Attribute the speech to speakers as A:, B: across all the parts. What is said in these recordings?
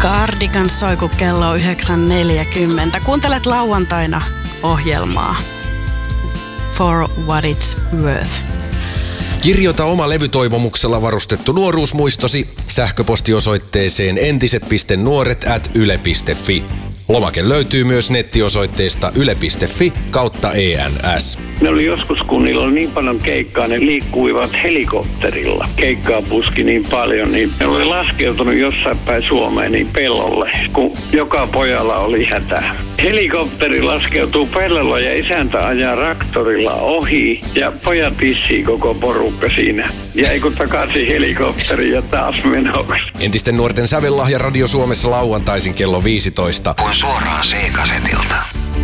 A: Cardigan soi, kun kello on 9.40. Kuuntelet lauantaina ohjelmaa For What It's Worth.
B: Kirjoita oma levytoivomuksella varustettu nuoruusmuistosi sähköpostiosoitteeseen entiset.nuoret@yle.fi. Lomake löytyy myös nettiosoitteesta yle.fi/ENS.
C: Ne oli joskus, kun niillä oli niin paljon keikkaa, ne liikkuivat helikopterilla. Keikkaa puski niin paljon, niin ne oli laskeutunut jossain päin Suomeen niin pellolle, kun joka pojalla oli hätä. Helikopteri laskeutuu pellolla ja isäntä ajaa traktorilla ohi ja pojat pissii koko porukka siinä. Ja kun takaisin helikopteri ja taas menoksi.
B: Entisten nuorten sävellahja Radio Suomessa lauantaisin kello 15.
D: Kuin suoraan C-kasetilta.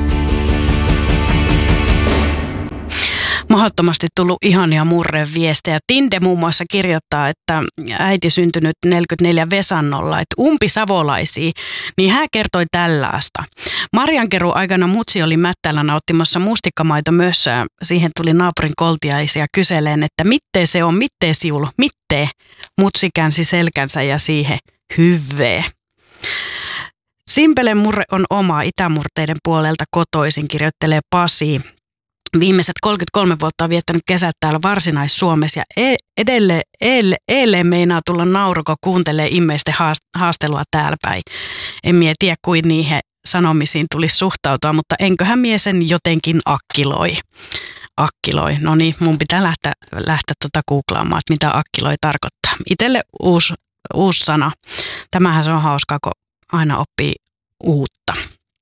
A: Mahdottomasti tullut ihania murreviestejä. Tinde muun muassa kirjoittaa, että äiti syntynyt 44 Vesannolla, että umpisavolaisia, niin hän kertoi tällaista. Marjankeru aikana mutsi oli Mättälä nauttimassa mustikkamaito-mössöä. Siihen tuli naapurin koltiaisia kyseleen, että mittee se on, mittee siulu, mittee. Mutsi käänsi selkänsä ja siihen hyvee. Simpelen murre on oma itämurteiden puolelta kotoisin, kirjoittelee Pasi. Viimeiset 33 vuotta on viettänyt kesät täällä Varsinais-Suomessa ja edelleen meinaa tulla nauru, kun kuuntelee immeisten haastelua täällä päin. En mie tiedä, kuin niihin sanomisiin tulisi suhtautua, mutta enköhän mie sen jotenkin akkiloi. Akkiloi. No niin, mun pitää lähteä googlaamaan, että mitä akkiloi tarkoittaa. Itelle uusi sana. Tämähän se on hauskaa, kun aina oppii uutta.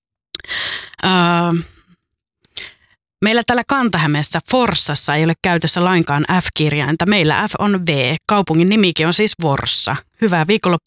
A: Meillä täällä Kanta-Hämeessä Forssassa ei ole käytössä lainkaan F-kirjainta. Meillä F on V. Kaupungin nimikin on siis Forssa. Hyvää viikonloppua